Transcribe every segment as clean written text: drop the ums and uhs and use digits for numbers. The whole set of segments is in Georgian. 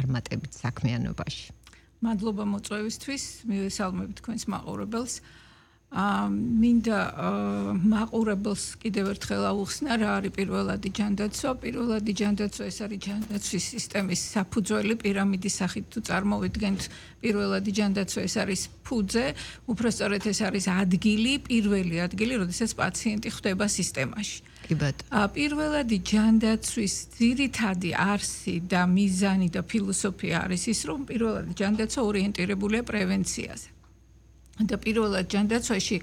ფორმატებით საქმიანობაში. მადლობა მოწვევისთვის, მივესალმები თქვენს მაყურებელს. მინდა მაყურებელს კიდევ ერთხელ აუხსნა რა არის პირველადი ჯანდაცვა. პირველადი ჯანდაცვა ეს არის ჯანდაცვის სისტემის საფუძველი პირამიდის სახით თუ წარმოვიდგენთ პირველადი ჯანდაცვა ეს არის ფუძე, უпростоრეთ ეს არის ადგილი, პირველი ადგილი, როდესაც პაციენტი ხვდება სისტემაში. პირველადი ჯანდაცვის ძირითადი არსი და მიზანი და ფილოსოფია არის ის, რომ პირველადი ჯანდაცვა ორიენტირებულია პრევენციაზე. და პირველად ჯანდაცვაში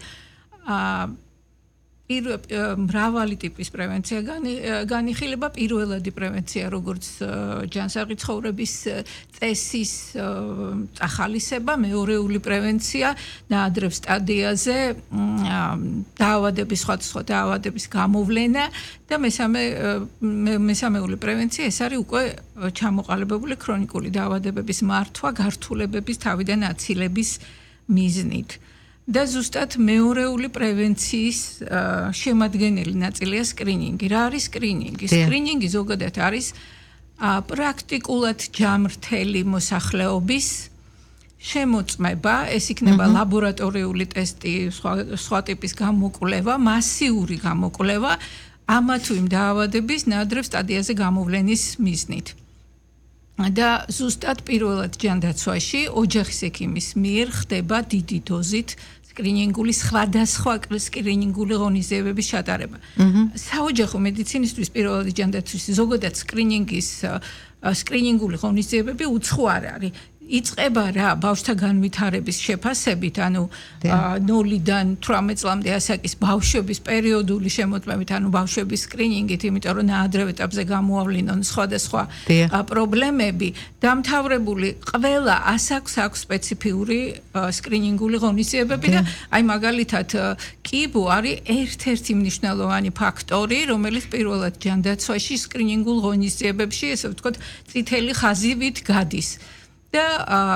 მრავალი ტიპის პრევენცია განიხილება. პირველადი პრევენცია, როგორც ჯანსაღი ცხოვრების წესის წახალისება, მეორეული პრევენცია ნაადრევ სტადიაზე, დაავადების სხვადასხვა დაავადების გამოვლენა და მესამეული პრევენცია ეს არის უკვე ჩამოყალიბებული ქრონიკული დაავადებების მართვა, გართულებების თავიდან აცილების მიზნით. და ზუსტად მეორეული პრევენციის შემადგენელი ნაწილია სკრინინგი. რა არის სკრინინგი? სკრინინგი ზოგადად არის პრაქტიკულად ჯამრთელი მოსახლეობის შემოწმება, ეს იქნება ლაბორატორიული ტესტი, სხვა ტიპის გამოკვლევა, მასიური გამოკვლევა ამა თუ იმ დაავადების ნაადრევ სტადიაზე გამოვლენის მიზნით. და ზუსტად პირველად ჯანდაცვაში ოჯახის ექიმის მიერ ხდება დიდი დოზით სკრინინგული სხვადასხვა სკრინინგული ღონისძიებების ჩატარება. საოჯახო მედიცინისთვის პირველადი ჯანდაცვის ზოგადად სკრინინგული ღონისძიებები უცხო არ არის. იწყება რა ბავშვთა განვითარების შეფასებით, ანუ 0-დან 18 წლამდე ასაკის ბავშვების პერიოდული შემოწმებით, ანუ ბავშვების სკრინინგით, იმიტომ რომ ნაადრევ ეტაპზე გამოავლინონ სხვადასხვა პრობლემები, დამთავრებული ყველა ასაკს აქვს სპეციფიური სკრინინგული ღონისძიებები და აი მაგალითად კიბო არის ერთ-ერთი მნიშვნელოვანი ფაქტორი, რომელიც პირველად ჯანდაცვაში სკრინინგულ ღონისძიებებში, ესე ვთქვათ, წითელი ხაზივით გადის. და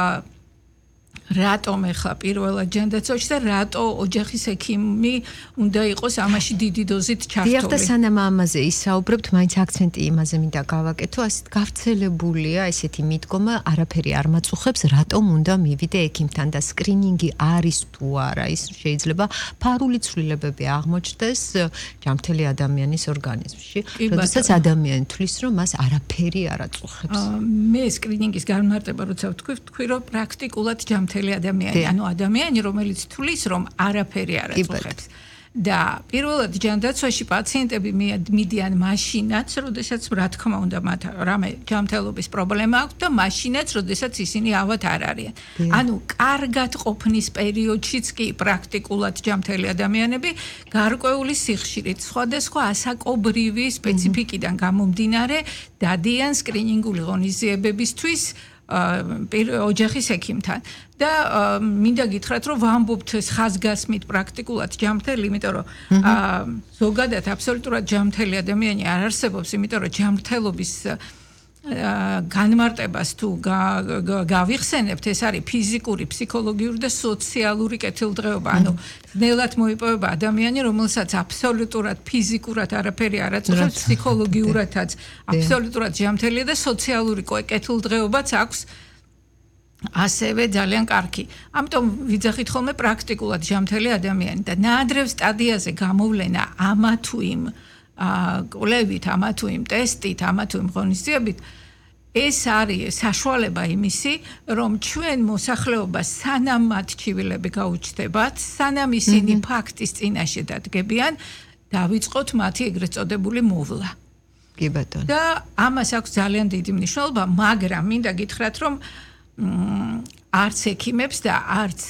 რატომ ახლა პირველად ჯანდაცვაში და რატო ოჯახის ექიმი უნდა იყოს ამაში დიდი დოზით ჩართული? დიახ, და სანამ ამაზე ისაუბრებთ, მაინც აქცენტი იმაზე მინდა გავაკეთო, ასეთ გავრცელებულია ესეთი მიდგომა, არაფერი არ მაწუხებს, რატომ უნდა მივიდე ექიმთან და სკრინინგი არის თუ არა, ის შეიძლება ფარული ცვლილებები აღმოჩნდეს ჯანმრთელი ადამიანის ორგანიზმში, როდესაც ადამიანი თვლის, რომ მას არაფერი არ აწუხებს. მე სკრინინგის განმარტება როცა ვთქვი, რომ პრაქტიკულად ჯანმრთელი ადამიანი, ანუ ადამიანი, რომელიც თვლის, რომ არაფერი არ აწუხებს. და პირველად ჯანდაცვაში პაციენტები მიდიან მაშინაც, როდესაც რა თქმა უნდა მათ რამე ჯანმრთელობის პრობლემა აქვს და მაშინაც, როდესაც ისინი ავად არ არიან. ანუ კარგად ყოფნის პერიოდშიც კი პრაქტიკულად ჯანმრთელი ადამიანები გარკვეული სიხშირით სხვადასხვა ასაკობრივი სპეციფიკიდან გამომდინარე დადიან სკრინინგული ღონისძიებებისთვის ოჯახის ექიმთან. და მინდა გითხრათ, რომ ვამბობთ ხაზგასმით პრაქტიკულად ჯანმრთელი, იმიტომ რომ ზოგადად აბსოლუტურად ჯანმრთელი ადამიანი არ არსებობს, იმიტომ რომ ჯანმრთელობის განმარტებას თუ გავიხსენებთ, ეს არის ფიზიკური, ფსიქოლოგიური და სოციალური კეთილდღეობა. ანუ ძნელად მოიპოვება ადამიანი, რომელსაც აბსოლუტურად ფიზიკურად არაფერი არ აწუხებს, ფსიქოლოგიურადაც აბსოლუტურად ჯანმრთელია და სოციალური კეთილდღეობაც აქვს ასევე ძალიან კარგი. ამიტომ ვიძახით ხოლმე პრაქტიკულად ჯანმრთელი ადამიანი და ნაადრევ სტადიაზე გამოვლენა ამა თუ იმ კვლევით, ამა თუ იმ ტესტით, ამა თუ იმ ღონისძიებით, ეს არის საშუალება იმისი, რომ ჩვენ მოსახლეობა სანამ მათ ჩივილები გაუჩნდებათ, სანამ ისინი ფაქტის წინაშე დადგებიან, დავიწყოთ მათი ეგრეთ წოდებული მოვლა. კი ბატონო. და ამას აქვს ძალიან დიდი მნიშვნელობა, მაგრამ მინდა გითხრათ, რომ არც ექიმებს და არც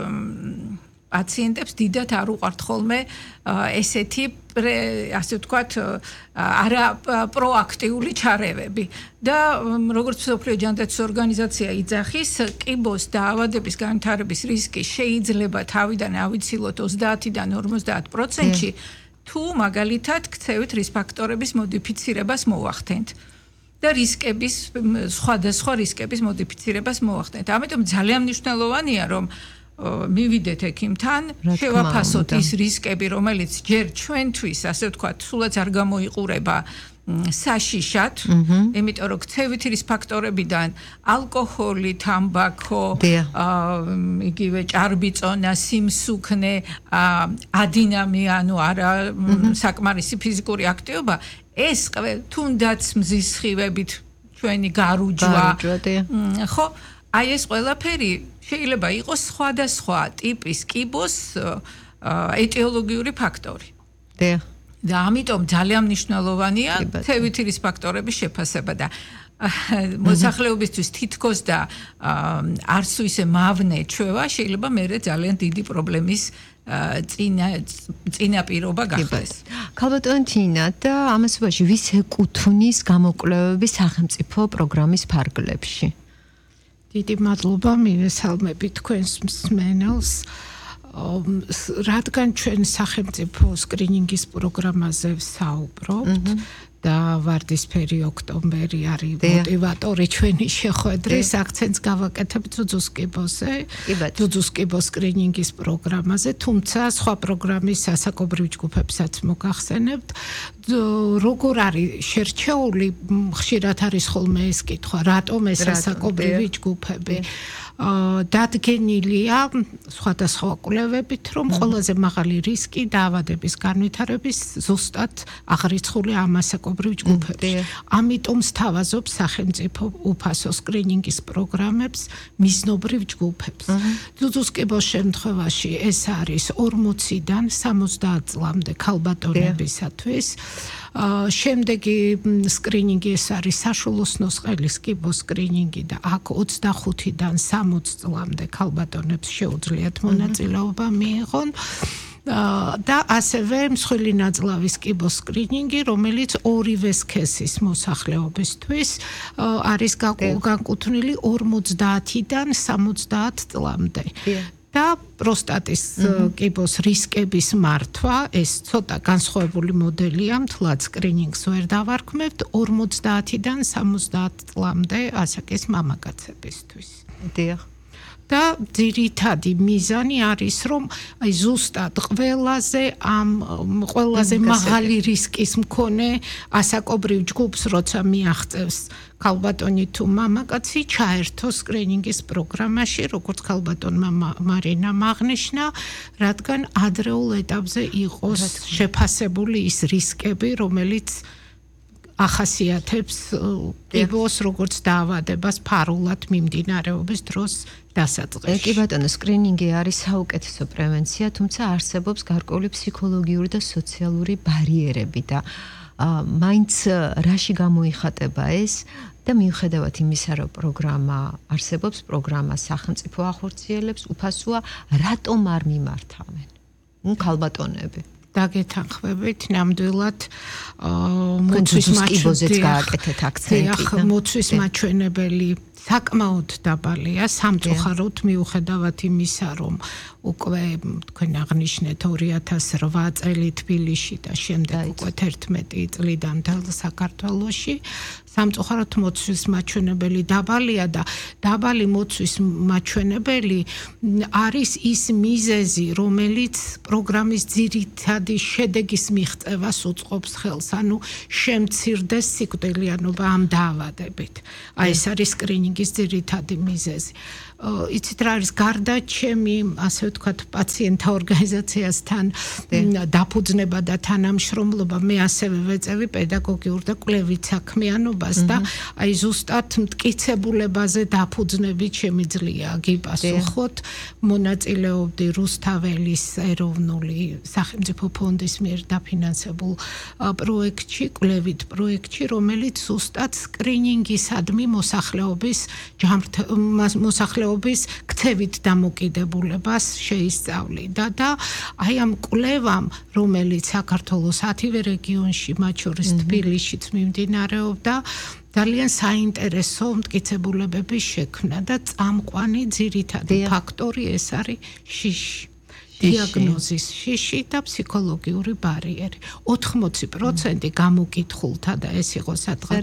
პაციენტებს დიდად არ უყვართ ხოლმე ესეთი ასე ვთქვათ არა პროაქტიული ჩარევები და როგორც მსოფლიო ჯანდაცვის ორგანიზაცია იძახის, კიბოს დაავადების განვითარების რისკი შეიძლება თავიდან ავიცილოთ 30-დან 50%-ში, თუ მაგალითად ქცევით რისკ-ფაქტორების მოდიფიცირებას მოვახდენთ. და სხვადასხვა რისკების მოდიფიცირებას მოვახდენთ. ამიტომ ძალიან მნიშვნელოვანია, რომ მივიდეთ ექიმთან, შევაფასოთ ის რისკები, რომელიც ჯერ ჩვენთვის, ასე ვთქვათ, სულაც არ გამოიყურება საშიშად, იმიტომ რომ ქცევითი რის ფაქტორებიდან ალკოჰოლი, თამბაქო, იგივე ჭარბიწონა, სიმსუქნე, ადინამი, ანუ არა საკმარისი ფიზიკური აქტივობა, ეს თუნდაც მზის სხივებით ჩვენი გარუჯვა, ხო, აი ეს ყველაფერი შეიძლება იყოს სხვადასხვა ტიპის კიბოს ეტიოლოგიური ფაქტორი. და ამიტომ ძალიან მნიშვნელოვანია ქცევითი რის ფაქტორების შეფასება და მოსახლეობისთვის თითქოს და არც ისე მავნე ჩვევა შეიძლება მერე ძალიან დიდი პრობლემის წინაპირობა გახდეს. ქალბატონი თინა და ამასობაში ვის ეკუთვნის გამოკვლევების სახელმწიფო პროგრამის ფარგლებში? დიდი მადლობა მივესალმებით თქვენს მსმენელს. რადგან ჩვენ სახელმწიფო სკრინინგის პროგრამაზე ვსაუბრობთ და ვარდისფერი ოქტომბერი არის მოტივატორი ჩვენი შეხვედრის, აქცენტს გავაკეთებ ძუძუსკიბოზე, ძუძუსკიბოს სკრინინგის პროგრამაზე, თუმცა სხვა პროგრამის სასაკობრივ ჯგუფებსაც მოგახსენებთ. როგორ არის შერჩეული, ხშირად არის ხოლმე ეს კითხვა, რატომ ეს სასაკობრივი ჯგუფები? დადგენილია სხვადასხვა კვლევებით, რომ ყველაზე მაღალი რისკი დაავადების განვითარების ზუსტად აღრიცხული ამასაკობრივ ჯგუფებში. ამიტომ სთავაზობს სახელმწიფო უფასო სკრინინგის პროგრამებს მიზნობრივ ჯგუფებს. ძუძუსკიბოს შემთხვევაში ეს არის 40-დან 70 წლამდე ქალბატონებისათვის. შემდეგი სკრინინგი ეს არის საშუალოსნოს ყელის კიბოს სკრინინგი და აქ 25-დან 60 წლამდე ქალბატონებს შეუძლიათ მონაწილეობა მიიღონ. და ასევე მსხვილი ნაწლავის კიბოს სკრინინგი, რომელიც ორივე სქესის მოსახლეობისთვის არის განკუთვნილი 50-დან 70 წლამდე. და პროსტატის კიბოს რისკების მართვა, ეს ცოტა განსხვავებული მოდელია, მთლად სკრინინგს ვერ დავარქმევთ 50-დან 70 წლამდე ასაკის მამაკაცებისთვის. და ძირითადი მიზანი არის, რომ აი ზუსტად ყველაზე მაღალი რისკის მქონე ასაკობრივ ჯგუფს, როცა მიაღწევს ქალბატონი თუ მამაკაცი, ჩაერთოს სკრინინგის პროგრამაში, როგორც ქალბატონმა მარინამ აღნიშნა, რადგან ადრეულ ეტაპზე იყოს შეფასებული ის რისკები, რომელიც ახასიათებს კიბოს როგორც დაავადებას ფარულად მიმდინარეობის დროს დასაწყისში. კი ბატონო, სკრინინგი არის საუკეთესო პრევენცია, თუმცა არსებობს გარკვეული ფსიქოლოგიური და სოციალური ბარიერები და მაინც რაში გამოიხატება ეს და მიუხედავად იმისა, რომ პროგრამა არსებობს, პროგრამა სახელმწიფო ახორციელებს, უფასოა, რატომ არ მიმართავენ ქალბატონები? დაგეთანხმებით, ნამდვილად მოცვის მაჩვენებელი საკმაოდ დაბალია, სამწუხაროდ მიუხედავად იმისა, რომ უკვე თქვენ აღნიშნეთ 2008 წელი თბილისში და შემდეგ უკვე 11 წლიდან მთელ საქართველოში სამწუხაროდ მოცვის მაჩვენებელი დაბალია და დაბალი მოცვის მაჩვენებელი არის ის მიზეზი, რომელიც პროგრამის ძირითადი შედეგის მიღწევას უწყობს ხელს, ანუ შემცირდეს სიკვდილიანობა ამ დაავადებით. აი ეს არის სკრინინგის ძირითადი მიზეზი. იცით რა არის, გარდა ჩემი, ასე ვთქვათ, პაციენტთა ორგანიზაციასთან დაფუძნება და თანამშრომლობა, მე ასევე ვეწევი პედაგოგიურ და კვლევით საქმიანობას და აი ზუსტად მტკიცებულებაზე დაფუძნებით შემიძლია გიპასუხოთ. მონაწილეობდი რუსთაველის ეროვნული სახელმწიფო ფონდის მიერ დაფინანსებულ პროექტში, კვლევით პროექტში, რომელიც ზუსტად სკრინინგისადმი მოსახლეობის ქცევით დამოკიდებულებას შეისწავლიდა და აი ამ კვლევამ, რომელიც საქართველოს 10-ვე რეგიონში, მათ შორის თბილისშიც მიმდინარეობდა, ძალიან საინტერესო მტკიცებულებების შექმნა და წამყვანი ძირითადი ფაქტორი ეს არის შიში. დიაგნოზის შიში და ფსიქოლოგიური ბარიერი. 80% გამოკითხულთა და ეს იყო სადღაც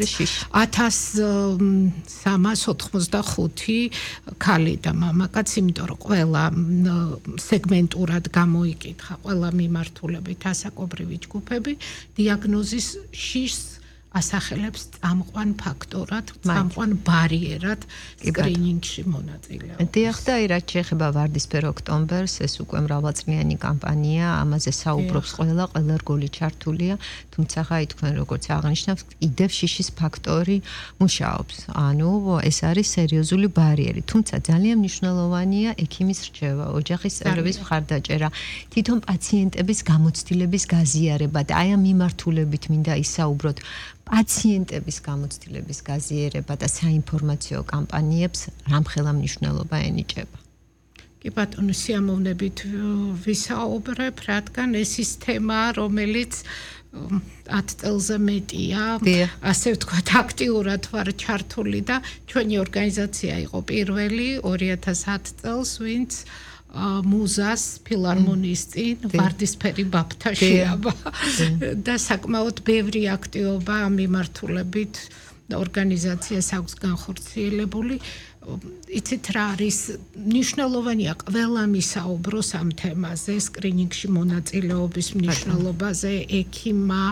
1385 ქალი და მამაკაც, იმიტომ რომ ყველა სეგმენტურად გამოიკითხა, ყველა მიმართულებით ასაკობრივი ჯგუფები დიაგნოზის შიშს ასახელებს წამყვან ფაქტორად, წამყვან ბარიერად სკრინინგში მონაწილეობას. დიახ და რაც შეეხება ვარდისფერ ოქტომბერს, ეს უკვე მრავალწლიანი კამპანია, ამაზე საუბრობს ყველა რგოლი ჩართულია, თუმცა აი თქვენ როგორც აღნიშნავთ, კიდევ შიშის ფაქტორი მუშაობს. ანუ ეს არის სერიოზული ბარიერი, თუმცა ძალიან მნიშვნელოვანია ექიმის რჩევა, ოჯახის წევრების მხარდაჭერა, თვითონ პაციენტების გამოცდილების გაზიარება და აი ამ მიმართულებით მინდა ისაუბროთ. პაციენტების გამოცდილების გაზიარება და საინფორმაციო კამპანიებს რამხელა მნიშვნელობა ენიჭება. კი ბატონო, სიამოვნებით ვისაუბრებ, რადგან ეს ის თემაა, რომელიც 10 წელზე მეტია, ასე ვთქვათ, აქტიურად ვარ ჩართული და ჩვენი ორგანიზაცია იყო პირველი 2010 წელს, ვინც მუზას ფილარმონიის წინ ვარდისფერი ბაფთა შეაბა და საკმაოდ ბევრი აქტივობა ამ მიმართულებით ორგანიზაციას აქვს განხორციელებული. იცით რა არის მნიშვნელოვანია ყველა მისაუბროს ამ თემაზე, სკრინინგში მონაწილეობის მნიშვნელობაზე, ექიმმა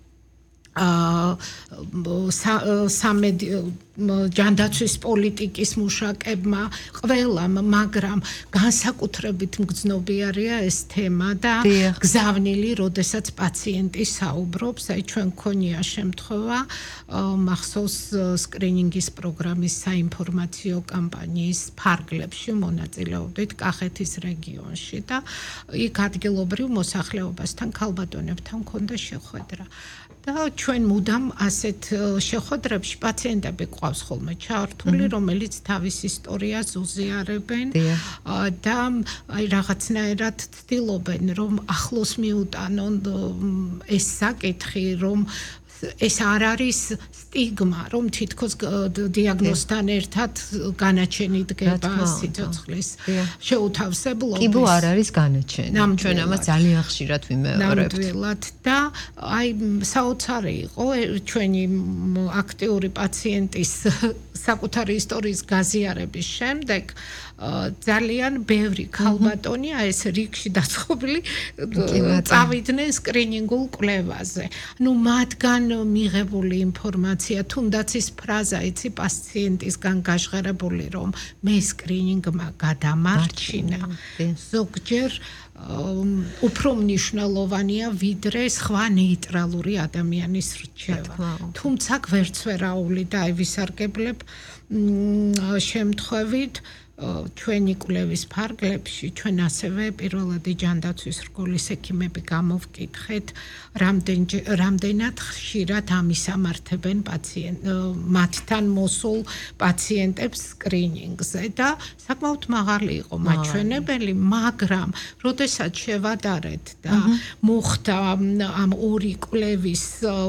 ჯანდაცვის პოლიტიკის მუშაკებმა, ყველამ, მაგრამ განსაკუთრებით მგრძნობიარეა ეს თემა და გზავნილი, როდესაც პაციენტი საუბრობს, აი ჩვენ გქონია შემთხვევა, მახსოვს სკრინინგის პროგრამის საინფორმაციო კამპანიის ფარგლებში მონაწილეობდით კახეთის რეგიონში და იქ ადგილობრივ მოსახლეობასთან, ქალბატონებთან ჰქონდა შეხვედრა. და ჩვენ მუდამ ასეთ შეხვედრებში პაციენტები ყავს ხოლმე ჩართული, რომელიც თავის ისტორიას უზიარებენ და აი რაღაცნაირად ცდილობენ, რომ ახლოს მიუტანონ ეს საკითხი, რომ ეს არ არის სტიგმა, რომ თითქოს დიაგნოზთან ერთად განაჩენი დგება სიცოცხლის შეუთავსებლობის. კი, არ არის განაჩენი. ჩვენ ამას ძალიან ხშირად ვიმეორებთ. ნამდვილად და აი საოცარი იყო ჩვენი აქტიური პაციენტის საკუთარი ისტორიის გაზიარების შემდეგ ძალიან ბევრი ქალბატონი ეს რიგში დაწყობილი წავიდნენ სკრინინგულ კვლევაზე. ნუ მათგან მიღებული ინფორმაცია, თუნდაც ის ფრაზა იცი პაციენტისგან გაჟღერებული, რომ მე სკრინინგმა გადამარჩინა. ზოგჯერ უფრო მნიშვნელოვანია ვიდრე სხვა ნეიტრალური ადამიანის რჩევა. თუმცა გვერდს ვერაული და აი ვისარგებლებ შემთხვევით ჩვენი კვლევის ფარგლებში ჩვენ ასევე პირველადი ჯანდაცვის რგოლის ექიმები გამოვკითხეთ რამდენად ხშირად ამისამართებენ მათთან მოსულ პაციენტებს სკრინინგზე და საკმაოდ მაღალი იყო მაჩვენებელი, მაგრამ როდესაც შევადარეთ და მოხდა ამ ორი კვლევის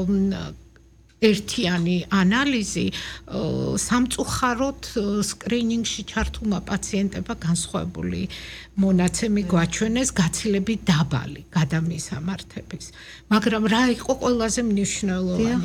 ერთიანი ანალიზი, სამწუხაროდ სკრინინგში ჩართულმა პაციენტებმა განსხვავებული მონაცემი გვაჩვენეს, გაცილებით დაბალი გადამისამართების. მაგრამ რა იყო ყველაზე მნიშვნელოვანი?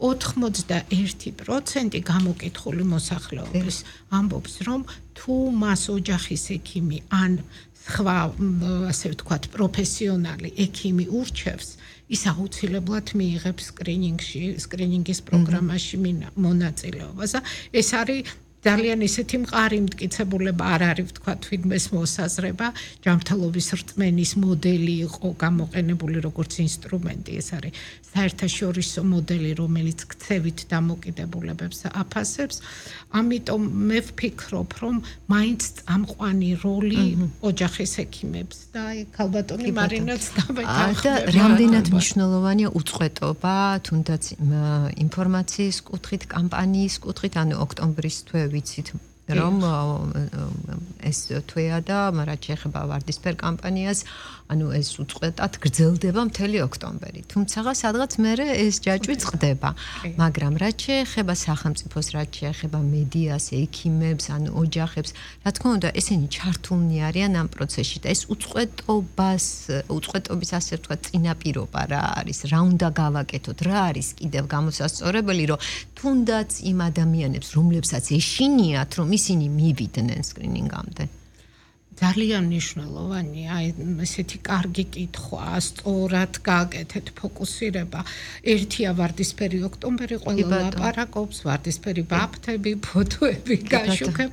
91% გამოკითხული მოსახლეობის ამბობს, რომ თუ მას ოჯახის ექიმი ან სხვა, ასე ვთქვათ, პროფესიონალი ექიმი ურჩევს, ის აუცილებლად მიიღებს სკრინინგის პროგრამაში მონაწილეობას. ეს არის ძალიან ისეთი მყარი მტკიცებულება არ არის ვთქვათ ვინმეს მოსაზრება, ჯანმრთელობის რწმენის მოდელი იყო გამოყენებული როგორც ინსტრუმენტი, ეს არის საერთაშორისო მოდელი, რომელიც ქცევით დამოკიდებულებებს აფასებს. ამიტომ მე ვფიქრობ, რომ მაინც წამყვანი როლი ოჯახის ექიმებს და აი ქალბატონი მარინაც და რამდენად მნიშვნელოვანია უწყვეტობა, თუნდაც ინფორმაციის კუთხით, კამპანიის კუთხით, ანუ ოქტომბრის თვე ვიცით რომ ეს თვეა და რაც შეეხება ვარდისფერ კამპანიას, ანუ ეს უწყვეტად გრძელდება მთელი ოქტომბერი. თუმცა სადღაც მერე ეს ჯაჭვი წყდება. მაგრამ რაც შეეხება სახელმწიფოს, რაც შეეხება მედიას, ექიმებს, ანუ ოჯახებს, რა თქმა უნდა, ესენი ჩართულნი არიან ამ პროცესში და ეს უწყვეტობის ასე ვთქვათ წინაპირობა რა არის, რა უნდა გავაკეთოთ, რა არის კიდევ გამოსასწორებელი, რომ თუნდაც იმ ადამიანებს, რომლებსაც ეშინიათ, რომ ისინი მივიდნენ სკრინინგამდე. ძალიან მნიშვნელოვანია ესეთი კარგი კითხვა, სწორად გააკეთეთ ფოკუსირება. ერთია ვარდისფერი ოქტომბერი, ყველა ლაპარაკობს, ვარდისფერი ბაფთები, ფოტოები გაშუქებ.